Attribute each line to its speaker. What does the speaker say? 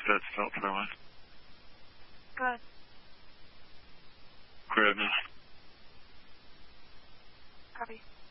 Speaker 1: that felt through it.
Speaker 2: Good.
Speaker 1: Grabbed me.
Speaker 2: Copy.